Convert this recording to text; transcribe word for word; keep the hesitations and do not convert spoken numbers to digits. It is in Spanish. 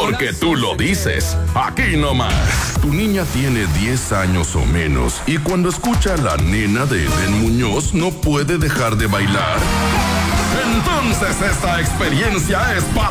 Porque tú lo dices. Aquí nomás. Tu niña tiene diez años o menos y cuando escucha a la nena de Eden Muñoz no puede dejar de bailar. Entonces esta experiencia es para